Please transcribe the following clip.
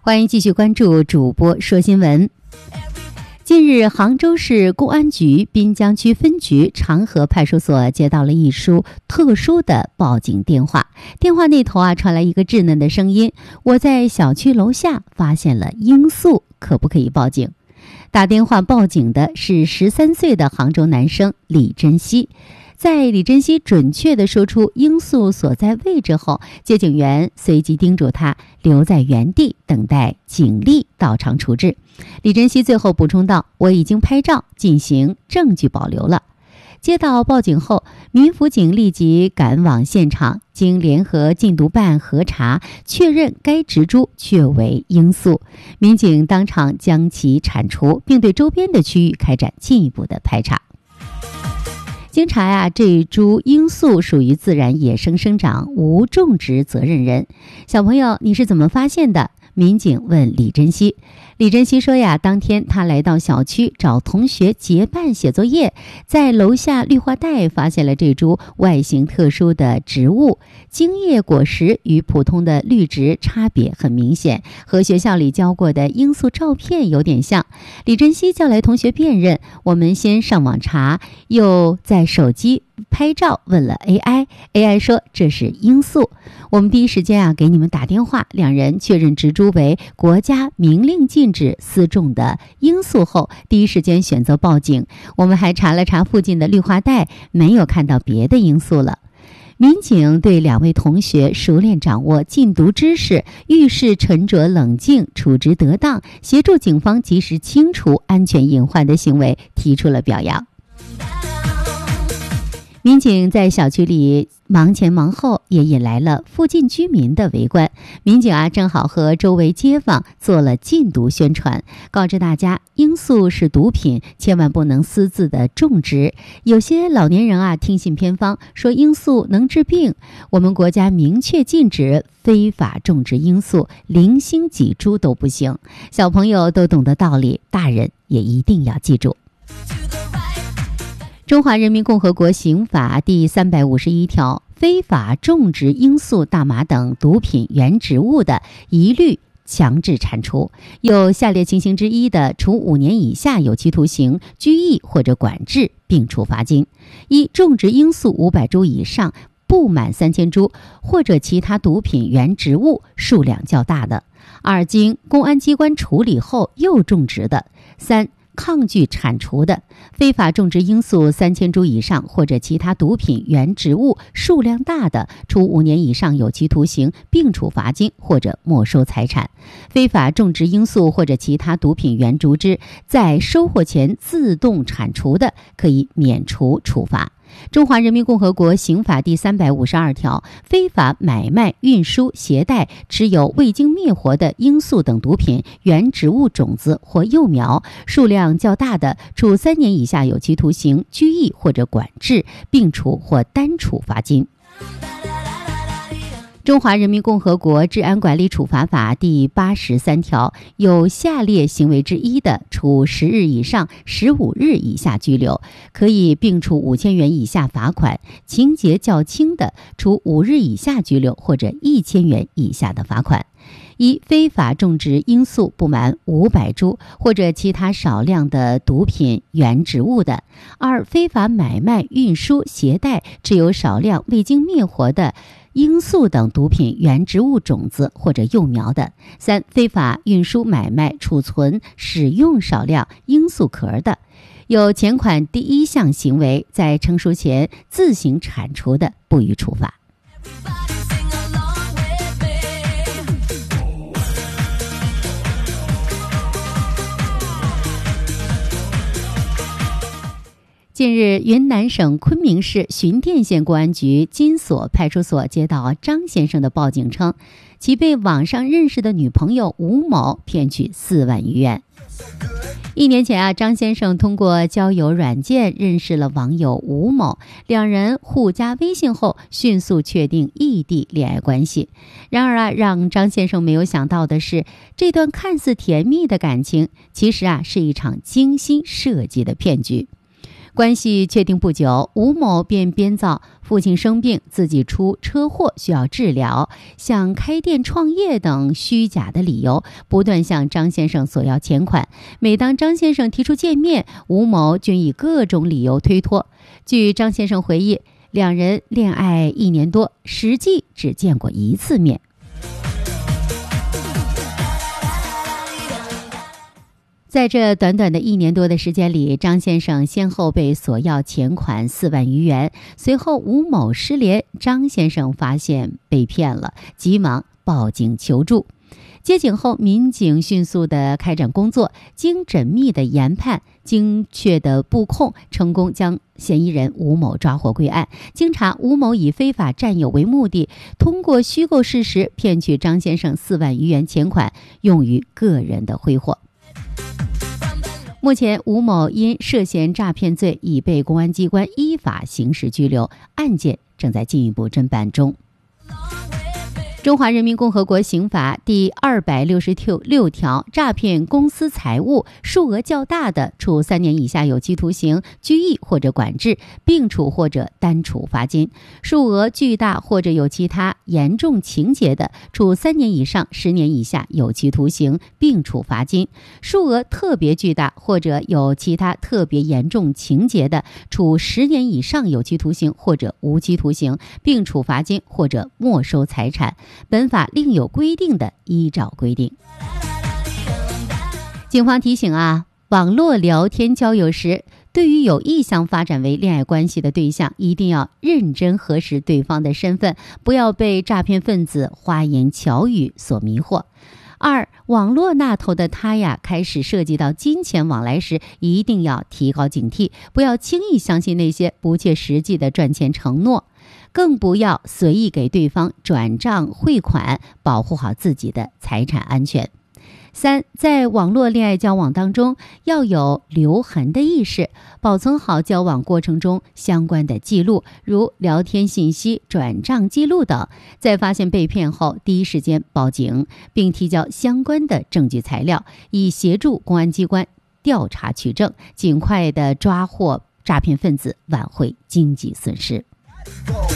欢迎继续关注主播说新闻。近日，杭州市公安局滨江区分局长河派出所接到了一书特殊的报警电话。电话那头传来一个稚嫩的声音：我在小区楼下发现了罂粟，可不可以报警？打电话报警的是13岁的杭州男生李珍惜。在李珍惜准确地说出罂粟所在位置后，接警员随即叮嘱他留在原地等待警力到场处置。李珍惜最后补充道：我已经拍照进行证据保留了。接到报警后，民辅警立即赶往现场，经联合禁毒办核查，确认该植株确为罂粟。民警当场将其铲除，并对周边的区域开展进一步的排查。经查这株罂粟属于自然野生生长，无种植责任人。小朋友，你是怎么发现的？民警问李珍惜。李珍惜说当天他来到小区找同学结伴写作业，在楼下绿化带发现了这株外形特殊的植物，茎叶果实与普通的绿植差别很明显，和学校里教过的罂粟照片有点像。李珍惜叫来同学辨认，我们先上网查，又在手机拍照问了 AI 说这是罂粟。我们第一时间给你们打电话，两人确认植株为国家明令禁止私种的罂粟后，第一时间选择报警。我们还查了查附近的绿化带，没有看到别的罂粟了。民警对两位同学熟练掌握禁毒知识，遇事沉着冷静，处置得当，协助警方及时清除安全隐患的行为提出了表扬。民警在小区里忙前忙后，也引来了附近居民的围观。民警正好和周围街坊做了禁毒宣传，告知大家罂粟是毒品，千万不能私自的种植。有些老年人听信偏方，说罂粟能治病。我们国家明确禁止非法种植罂粟，零星几株都不行。小朋友都懂得道理，大人也一定要记住。中华人民共和国刑法第351条，非法种植罂粟、大麻等毒品原植物的，一律强制铲除。有下列情形之一的，处5年以下有期徒刑、拘役或者管制，并处罚金。一、种植罂粟500株以上，不满3000株，或者其他毒品原植物数量较大的。二、经公安机关处理后又种植的。三、抗拒铲除的，非法种植罂粟3000株以上或者其他毒品原植物数量大的，处5年以上有期徒刑，并处罚金或者没收财产。非法种植罂粟或者其他毒品原植株，在收获前自动铲除的，可以免除处罚。中华人民共和国刑法第352条，非法买卖、运输、携带、持有未经灭活的罂粟等毒品原植物种子或幼苗，数量较大的，处3年以下有期徒刑、拘役或者管制，并处或单处罚金。中华人民共和国治安管理处罚法第83条，有下列行为之一的，处10日以上15日以下拘留，可以并处5000元以下罚款；情节较轻的，处5日以下拘留或者1000元以下的罚款。一、非法种植罂粟不满500株或者其他少量的毒品原植物的。二、非法买卖、运输、携带、持有少量未经灭活的罂粟等毒品原植物种子或者幼苗的。三、非法运输、买卖、储存、使用少量罂粟壳的。有前款第一项行为在成熟前自行铲除的，不予处罚。近日，云南省昆明市循甸县公安局金锁派出所接到张先生的报警称，其被网上认识的女朋友吴某骗取4万余元。1年前张先生通过交友软件认识了网友吴某，两人互加微信后迅速确定异地恋爱关系。然而让张先生没有想到的是，这段看似甜蜜的感情其实是一场精心设计的骗局。 关系确定不久，吴某便编造父亲生病、自己出车祸需要治疗、想开店创业等虚假的理由，不断向张先生索要钱款。每当张先生提出见面，吴某均以各种理由推脱。据张先生回忆，两人恋爱1年多，实际只见过1次面。在这短短的1年多的时间里，张先生先后被索要钱款4万余元。随后吴某失联，张先生发现被骗了，急忙报警求助。接警后，民警迅速地开展工作，经缜密的研判、精确的布控，成功将嫌疑人吴某抓获归案。经查，吴某以非法占有为目的，通过虚构事实骗取张先生4万余元钱款，用于个人的挥霍。目前，吴某因涉嫌诈骗罪已被公安机关依法刑事拘留，案件正在进一步侦办中。中华人民共和国刑法第266条，诈骗公私财物数额较大的，处3年以下有期徒刑、拘役或者管制，并处或者单处罚金；数额巨大或者有其他严重情节的，处3年以上10年以下有期徒刑，并处罚金；数额特别巨大或者有其他特别严重情节的，处10年以上有期徒刑或者无期徒刑，并处罚金或者没收财产。本法另有规定的，依照规定。警方提醒网络聊天交友时，对于有意向发展为恋爱关系的对象，一定要认真核实对方的身份，不要被诈骗分子花言巧语所迷惑。2、网络那头的他开始涉及到金钱往来时，一定要提高警惕，不要轻易相信那些不切实际的赚钱承诺，更不要随意给对方转账汇款，保护好自己的财产安全。3、在网络恋爱交往当中，要有留痕的意识，保存好交往过程中相关的记录，如聊天信息、转账记录等。在发现被骗后，第一时间报警，并提交相关的证据材料，以协助公安机关调查取证，尽快的抓获诈骗分子，挽回经济损失。